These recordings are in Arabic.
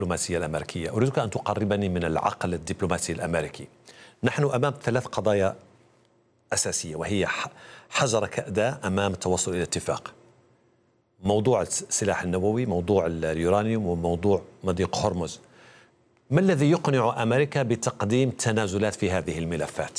الدبلوماسية الأمريكية. أريدك أن تقربني من العقل الدبلوماسي الأمريكي. نحن أمام 3 قضايا أساسية، وهي حجر كأداء أمام التوصل إلى اتفاق: موضوع السلاح النووي، موضوع اليورانيوم، وموضوع مضيق هرمز. ما الذي يقنع أمريكا بتقديم تنازلات في هذه الملفات؟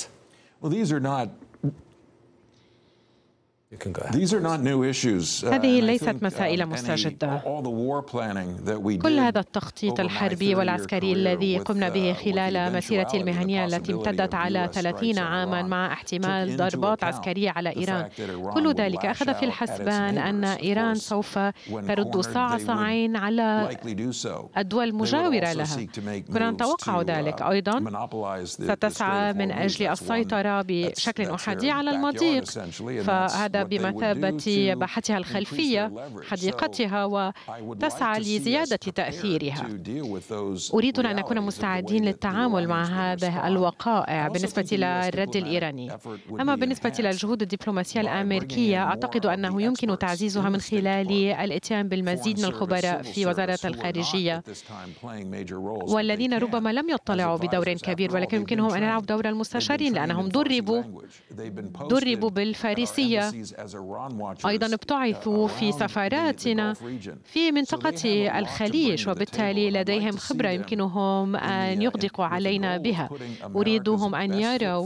هذه ليست مسائل مستجدة. كل هذا التخطيط الحربي والعسكري الذي قمنا به خلال مسيرتي المهنية التي امتدت على 30 عاما مع احتمال ضربات عسكرية على إيران، كل ذلك أخذ في الحسبان أن إيران سوف ترد صعصعين على الدول المجاورة لها. كنا نتوقع ذلك. أيضا ستسعى من أجل السيطرة بشكل أحادي على المضيق، فهذا بمثابة باحتها الخلفية، حديقتها، وتسعى لزيادة تأثيرها. أريدنا أن نكون مستعدين للتعامل مع هذه الوقائع بالنسبة للرد الإيراني. أما بالنسبة للجهود الدبلوماسية الأمريكية، أعتقد أنه يمكن تعزيزها من خلال الاتيان بالمزيد من الخبراء في وزارة الخارجية، والذين ربما لم يطلعوا بدور كبير، ولكن يمكنهم أن يلعبوا دور المستشارين لأنهم دربوا بالفارسية. أيضا ابتعثوا في سفاراتنا في منطقة الخليج، وبالتالي لديهم خبرة يمكنهم أن يغدقوا علينا بها. أريدهم أن يروا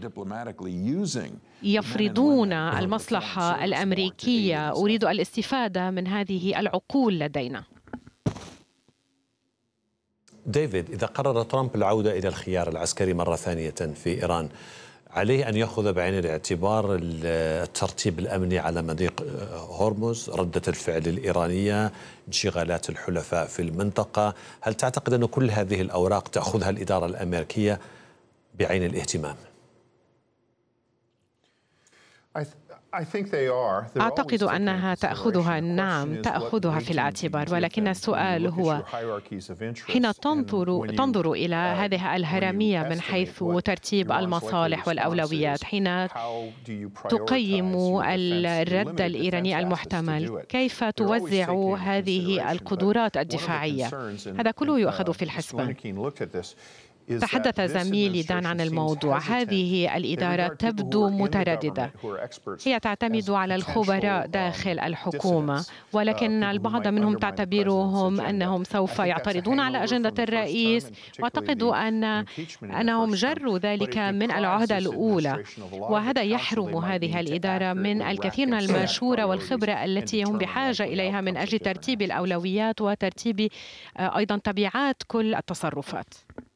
يفرضون المصلحة الأمريكية. أريد الاستفادة من هذه العقول لدينا. ديفيد، إذا قرر ترامب العودة إلى الخيار العسكري مرة ثانية في إيران، عليه أن يأخذ بعين الاعتبار الترتيب الأمني على مضيق هرمز، ردة الفعل الإيرانية، انشغالات الحلفاء في المنطقة. هل تعتقد أن كل هذه الأوراق تأخذها الإدارة الأمريكية بعين الاهتمام؟ أعتقد أنها تأخذها، نعم تأخذها في الاعتبار، ولكن السؤال هو حين تنظر إلى هذه الهرمية من حيث ترتيب المصالح والأولويات، حين تقيم الرد الإيراني المحتمل، كيف توزع هذه القدرات الدفاعية، هذا كله يؤخذ في الحسبان. تحدث زميلي دان عن الموضوع. هذه الإدارة تبدو مترددة، هي تعتمد على الخبراء داخل الحكومة، ولكن البعض منهم تعتبرهم أنهم سوف يعترضون على أجندة الرئيس، واعتقد أنهم جروا ذلك من العهدة الأولى، وهذا يحرم هذه الإدارة من الكثير من المشورة والخبرة التي هم بحاجة إليها من أجل ترتيب الأولويات وترتيب أيضا تبعات كل التصرفات.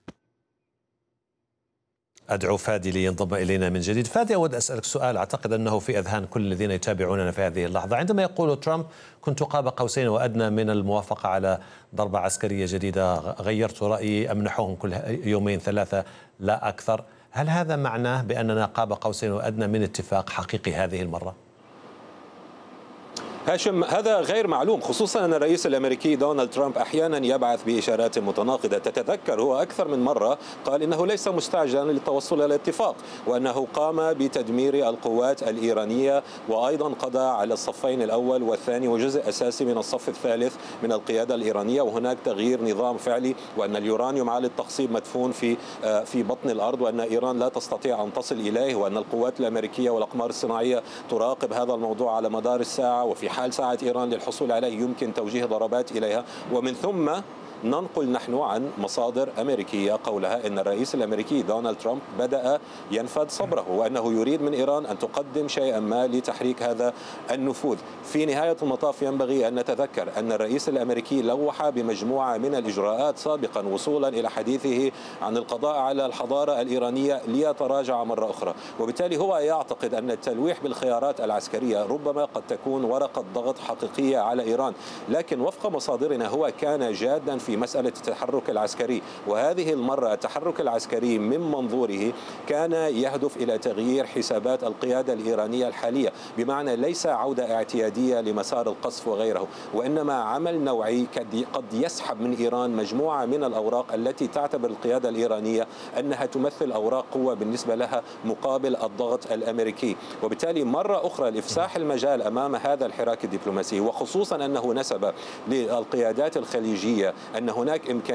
أدعو فادي لينضم إلينا من جديد. فادي، أود أسألك سؤال أعتقد أنه في أذهان كل الذين يتابعوننا في هذه اللحظة. عندما يقول ترامب كنت قاب قوسين وأدنى من الموافقة على ضربة عسكرية جديدة، غيرت رأيي، أمنحهم كل 2 3 لا أكثر، هل هذا معناه بأننا قاب قوسين وأدنى من اتفاق حقيقي هذه المرة؟ هاشم، هذا غير معلوم، خصوصا أن الرئيس الأمريكي دونالد ترامب أحيانا يبعث بإشارات متناقضة. تتذكر هو أكثر من مرة قال إنه ليس مستعجلا للتوصل إلى اتفاق، وأنه قام بتدمير القوات الإيرانية، وأيضا قضى على الصفين الأول والثاني وجزء أساسي من الصف الثالث من القيادة الإيرانية، وهناك تغيير نظام فعلي، وأن اليورانيوم على التخصيب مدفون في بطن الأرض، وأن إيران لا تستطيع أن تصل إليه، وأن القوات الأمريكية والأقمار الصناعية تراقب هذا الموضوع على مدار الساعة، وفي حال ساعة إيران للحصول عليه يمكن توجيه ضربات إليها. ومن ثم ننقل نحن عن مصادر أمريكية قولها أن الرئيس الأمريكي دونالد ترامب بدأ ينفذ صبره، وأنه يريد من إيران أن تقدم شيئا ما لتحريك هذا النفوذ. في نهاية المطاف ينبغي أن نتذكر أن الرئيس الأمريكي لوح بمجموعة من الإجراءات سابقا وصولا إلى حديثه عن القضاء على الحضارة الإيرانية ليتراجع مرة أخرى، وبالتالي هو يعتقد أن التلويح بالخيارات العسكرية ربما قد تكون ورقة ضغط حقيقية على إيران. لكن وفق مصادرنا هو كان جادا في مسألة التحرك العسكري، وهذه المرة التحرك العسكري من منظوره كان يهدف إلى تغيير حسابات القيادة الإيرانية الحالية، بمعنى ليس عودة اعتيادية لمسار القصف وغيره، وإنما عمل نوعي قد يسحب من إيران مجموعة من الأوراق التي تعتبر القيادة الإيرانية أنها تمثل أوراق قوة بالنسبة لها مقابل الضغط الأمريكي، وبالتالي مرة أخرى لإفساح المجال أمام هذا الحراك الدبلوماسي، وخصوصا أنه نسب للقيادات الخليجية أن هناك إمكانية